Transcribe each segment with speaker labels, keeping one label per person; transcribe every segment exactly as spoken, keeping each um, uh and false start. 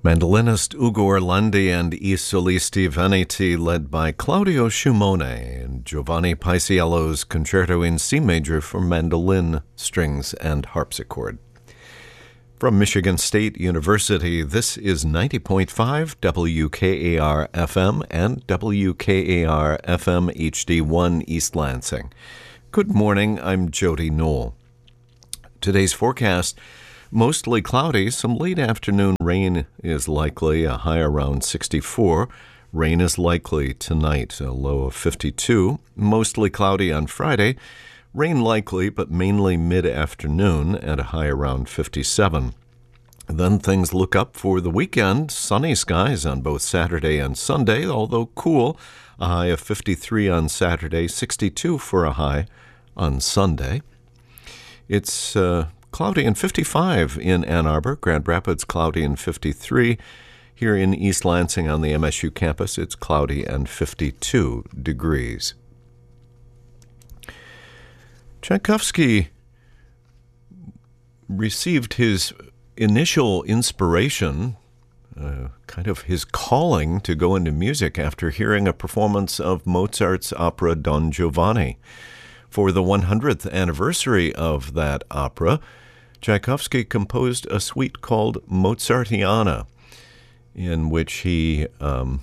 Speaker 1: Mandolinist Ugo Orlandi and I Solisti Veneti, led by Claudio Sciumone, and Giovanni Paisiello's Concerto in C major for mandolin, strings, and harpsichord. From Michigan State University, this is ninety point five W K A R F M and W K A R F M H D one East Lansing. Good morning, I'm Jody Knoll. Today's forecast: mostly cloudy, some late afternoon rain is likely, a high around sixty-four. Rain is likely tonight, a low of fifty-two. Mostly cloudy on Friday. Rain likely, but mainly mid-afternoon, and a high around fifty-seven. Then things look up for the weekend. Sunny skies on both Saturday and Sunday, although cool. A high of fifty-three on Saturday, sixty-two for a high on Sunday. It's uh, cloudy and fifty-five in Ann Arbor. Grand Rapids, cloudy and fifty-three. Here in East Lansing on the M S U campus, it's cloudy and fifty-two degrees. Tchaikovsky received his initial inspiration, uh, kind of his calling to go into music after hearing a performance of Mozart's opera Don Giovanni. For the one hundredth anniversary of that opera, Tchaikovsky composed a suite called Mozartiana, in which he um,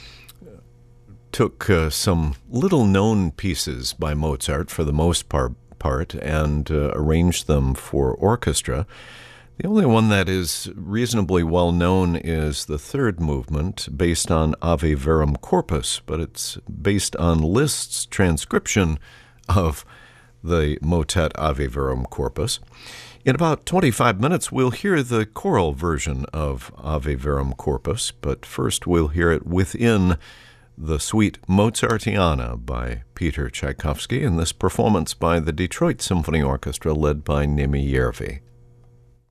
Speaker 1: took uh, some little-known pieces by Mozart, for the most part, part and uh, arranged them for orchestra. The only one that is reasonably well-known is the third movement, based on Ave Verum Corpus, but it's based on Liszt's transcription of the motet Ave Verum Corpus. In about twenty-five minutes, we'll hear the choral version of Ave Verum Corpus, but first we'll hear it within the suite Mozartiana by Peter Tchaikovsky, in this performance by the Detroit Symphony Orchestra led by Nimi Järvi.